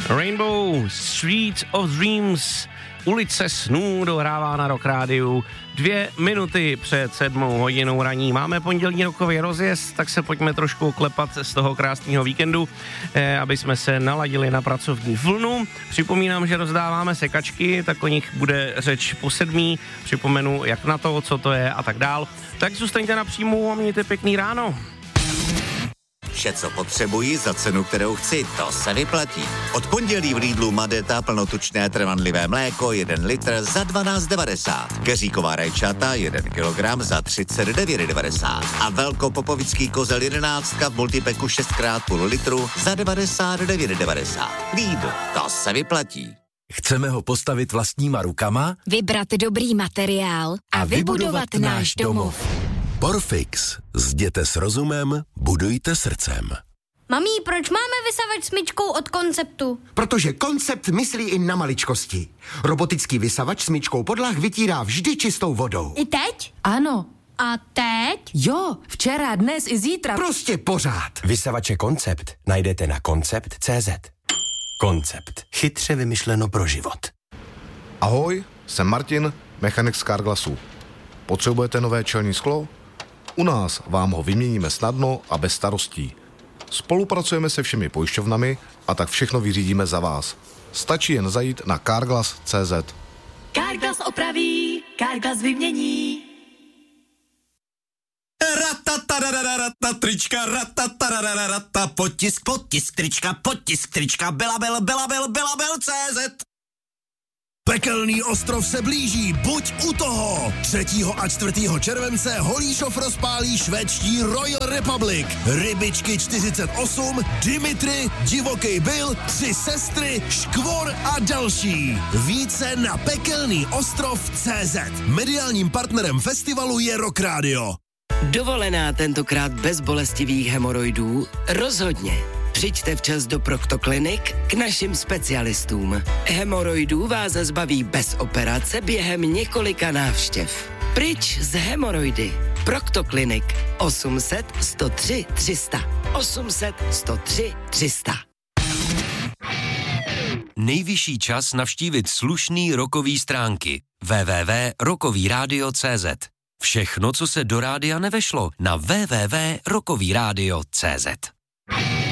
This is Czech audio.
Rainbow, Street of Dreams, Ulice snů dohrává na Rock Rádiu 2 minuty před 7 hodinou raní. Máme pondělní rokový rozjezd, tak se pojďme trošku klepat z toho krásného víkendu, aby jsme se naladili na pracovní vlnu. Připomínám, že rozdáváme sekačky, tak o nich bude řeč po 7. Připomenu, jak na to, co to je a tak dál. Tak zůstaňte na příjmu a mějte pěkný ráno. Vše, co potřebuji za cenu, kterou chci, to se vyplatí. Od pondělí v Lidlu Madeta plnotučné trvanlivé mléko 1 litr za 12,90. Keříková rajčata 1 kilogram za 39,90. A velkopopovický kozel 11 v multipeku 6x půl litru za 99,90. Lidl, to se vyplatí. Chceme ho postavit vlastníma rukama? Vybrat dobrý materiál a vybudovat náš domov. Porfix. Zděte s rozumem, budujte srdcem. Mami, proč máme vysavač smyčkou od Konceptu? Protože Koncept myslí i na maličkosti. Robotický vysavač smyčkou podlah vytírá vždy čistou vodou. I teď? Ano. A teď? Jo, včera, dnes i zítra. Prostě pořád. Vysavače Koncept najdete na koncept.cz. Koncept. Chytře vymyšleno pro život. Ahoj, jsem Martin, mechanik z Carglassu. Potřebujete nové čelní sklo? U nás vám ho vyměníme snadno a bez starostí. Spolupracujeme se všemi pojišťovnami a tak všechno vyřídíme za vás. Stačí jen zajít na carglass.cz. Carglass opraví, Carglass vymění. Trička, potisk, trička, Belabel.cz. Pekelný ostrov se blíží, buď u toho! 3. a 4. července Holíšov rozpálí švédští Royal Republic, Rybičky 48, Dimitri, Divoký Bill, 3 sestry, Škvor a další. Více na pekelnýostrov.cz. Mediálním partnerem festivalu je Rock Radio. Dovolená tentokrát bez bolestivých hemoroidů? Rozhodně. Přijďte včas do Proktoklinik k našim specialistům. Hemoroidů vás zbaví bez operace během několika návštěv. Pryč z hemoroidy. Proktoklinik 800 103 300. 800 103 300. Nejvyšší čas navštívit slušný rockový stránky www.rockovyradio.cz. Všechno, co se do rádia nevešlo, na www.rockovyradio.cz.